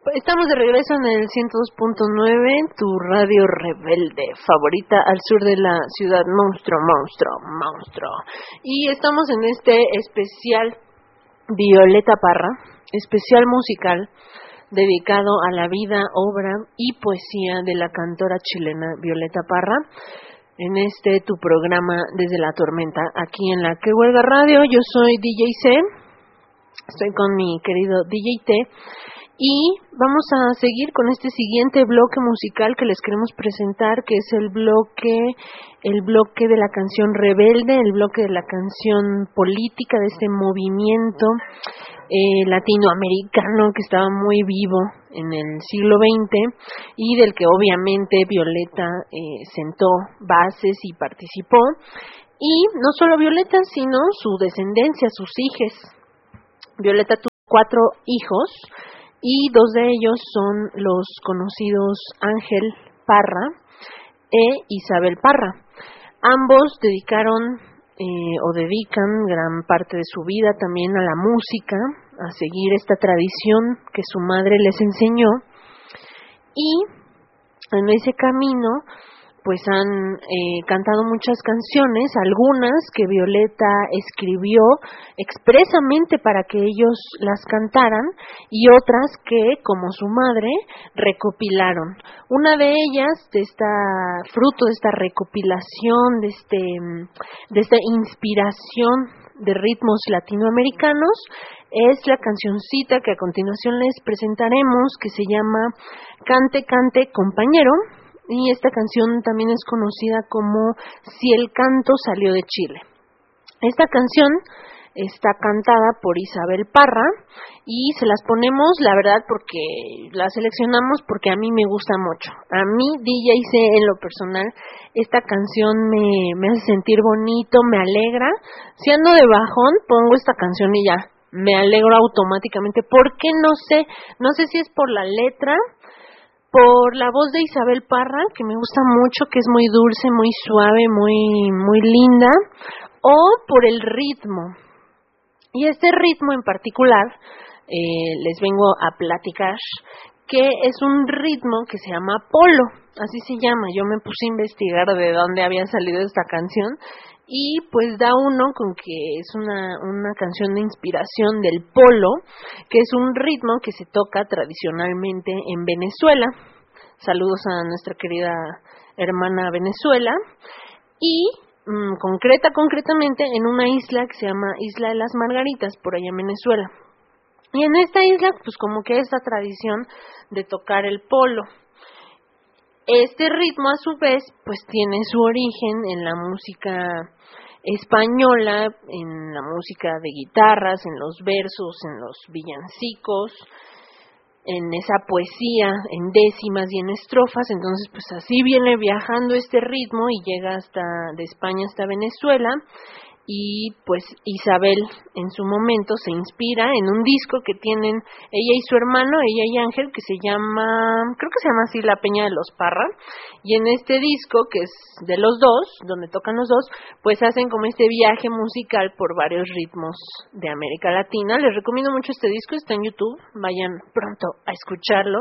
Estamos de regreso en el 102.9, tu radio rebelde favorita al sur de la ciudad. Monstruo. Y estamos en este especial Violeta Parra, especial musical dedicado a la vida, obra y poesía de la cantora chilena Violeta Parra. En tu programa Desde la Tormenta, aquí en la Que Huelga Radio. Yo soy DJ C, estoy con mi querido DJ T. Y vamos a seguir con este siguiente bloque musical que les queremos presentar, que es el bloque de la canción rebelde, el bloque de la canción política, de este movimiento latinoamericano que estaba muy vivo en el siglo XX y del que obviamente Violeta sentó bases y participó. Y no solo Violeta, sino su descendencia, sus hijes. Violeta tuvo 4 hijos, y 2 de ellos son los conocidos Ángel Parra e Isabel Parra. Ambos dedicaron o dedican gran parte de su vida también a la música, a seguir esta tradición que su madre les enseñó, y en ese camino pues han cantado muchas canciones, algunas que Violeta escribió expresamente para que ellos las cantaran y otras que, como su madre, recopilaron. Una de ellas, fruto de esta recopilación, de esta inspiración de ritmos latinoamericanos, es la cancioncita que a continuación les presentaremos, que se llama Cante, cante, compañero. Y esta canción también es conocida como Si el canto salió de Chile. Esta canción está cantada por Isabel Parra y se las ponemos, la verdad, porque la seleccionamos porque a mí me gusta mucho. A mí, DJ C, en lo personal, esta canción me hace sentir bonito, me alegra. Si ando de bajón, pongo esta canción y ya, me alegro automáticamente. ¿Por qué? No sé si es por la letra, por la voz de Isabel Parra, que me gusta mucho, que es muy dulce, muy suave, muy linda, o por el ritmo. Y este ritmo en particular, les vengo a platicar, que es un ritmo que se llama polo, así se llama. Yo me puse a investigar de dónde había salido esta canción, y pues da uno con que es una canción de inspiración del polo, que es un ritmo que se toca tradicionalmente en Venezuela. Saludos a nuestra querida hermana Venezuela. Y concretamente en una isla que se llama Isla de las Margaritas, por allá en Venezuela. Y en esta isla, pues como que esta tradición de tocar el polo. Este ritmo, a su vez, pues tiene su origen en la música española, en la música de guitarras, en los versos, en los villancicos, en esa poesía, en décimas y en estrofas. Entonces, pues así viene viajando este ritmo y llega de España hasta Venezuela. Y pues Isabel en su momento se inspira en un disco que tienen ella y su hermano, ella y Ángel, que se llama, creo que se llama así, La Peña de los Parra. Y en este disco, que es de los dos, donde tocan los dos, pues hacen como este viaje musical por varios ritmos de América Latina. Les recomiendo mucho este disco, está en YouTube, vayan pronto a escucharlo.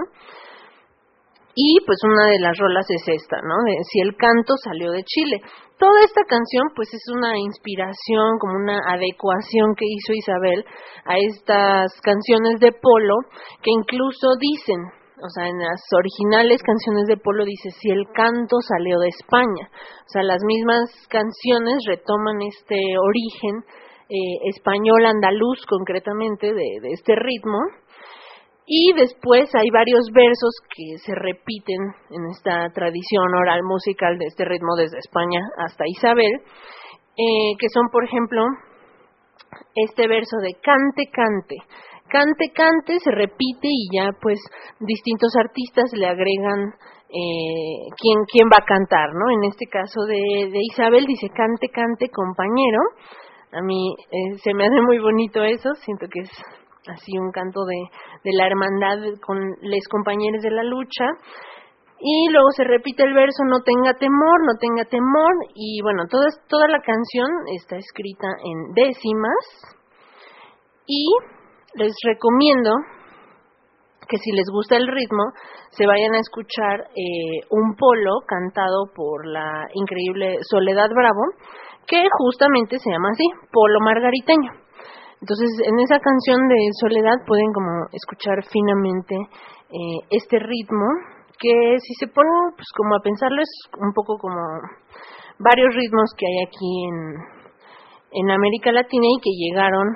Y pues una de las rolas es esta, ¿no? De Si el canto salió de Chile. Toda esta canción pues es una inspiración, como una adecuación que hizo Isabel a estas canciones de polo, que incluso dicen, o sea, en las originales canciones de polo dice Si el canto salió de España. O sea, las mismas canciones retoman este origen español, andaluz concretamente, de este ritmo. Y después hay varios versos que se repiten en esta tradición oral musical de este ritmo desde España hasta Isabel, que son, por ejemplo, este verso de cante, cante. Cante, cante, se repite y ya pues distintos artistas le agregan quién va a cantar, ¿no? En este caso de Isabel dice cante, cante, compañero. A mí se me hace muy bonito eso, siento que es así un canto de la hermandad con les compañeros de la lucha. Y luego se repite el verso no tenga temor, no tenga temor. Y bueno, toda la canción está escrita en décimas. Y les recomiendo que si les gusta el ritmo, se vayan a escuchar un polo cantado por la increíble Soledad Bravo, que justamente se llama así, Polo Margariteño. Entonces, en esa canción de Soledad pueden como escuchar finamente este ritmo, que si se ponen pues como a pensarlo es un poco como varios ritmos que hay aquí en América Latina y que llegaron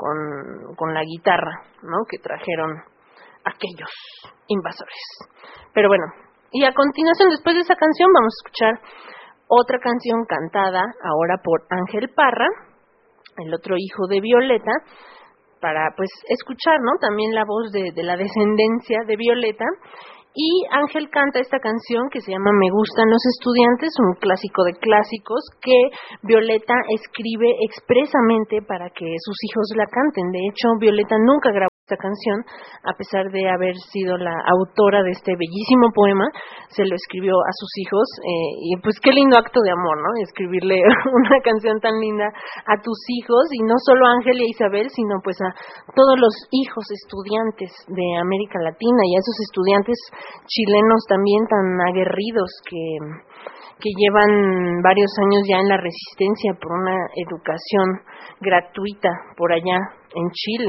con la guitarra, ¿no? Que trajeron aquellos invasores. Pero bueno, y a continuación, después de esa canción, vamos a escuchar otra canción cantada ahora por Ángel Parra, el otro hijo de Violeta, para pues escuchar, ¿no? También la voz de la descendencia de Violeta. Y Ángel canta esta canción que se llama Me gustan los estudiantes, un clásico de clásicos que Violeta escribe expresamente para que sus hijos la canten. De hecho, Violeta nunca grabó esta canción, a pesar de haber sido la autora de este bellísimo poema, se lo escribió a sus hijos, y pues qué lindo acto de amor, ¿no? Escribirle una canción tan linda a tus hijos, y no solo a Ángel y a Isabel, sino pues a todos los hijos estudiantes de América Latina y a esos estudiantes chilenos también tan aguerridos que llevan varios años ya en la resistencia por una educación gratuita por allá en Chile.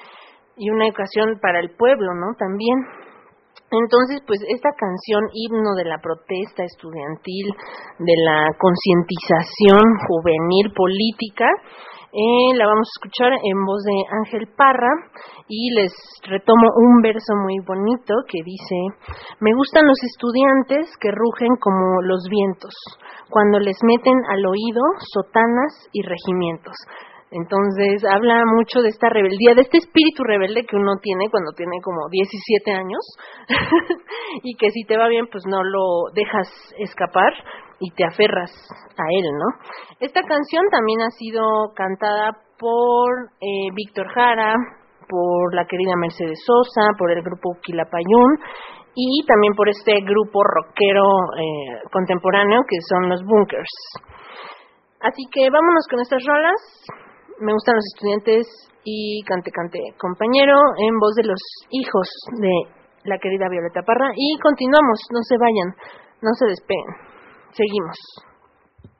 Y una educación para el pueblo, ¿no? También. Entonces, pues esta canción, himno de la protesta estudiantil, de la concientización juvenil política, la vamos a escuchar en voz de Ángel Parra y les retomo un verso muy bonito que dice: me gustan los estudiantes que rugen como los vientos, cuando les meten al oído sotanas y regimientos. Entonces habla mucho de esta rebeldía, de este espíritu rebelde que uno tiene cuando tiene como 17 años y que si te va bien pues no lo dejas escapar y te aferras a él, ¿no? Esta canción también ha sido cantada por Víctor Jara, por la querida Mercedes Sosa, por el grupo Quilapayún y también por este grupo rockero contemporáneo que son los Bunkers. Así que vámonos con estas rolas. Me gustan los estudiantes y Cante Cante Compañero en voz de los hijos de la querida Violeta Parra. Y continuamos, no se vayan, no se despeguen, seguimos.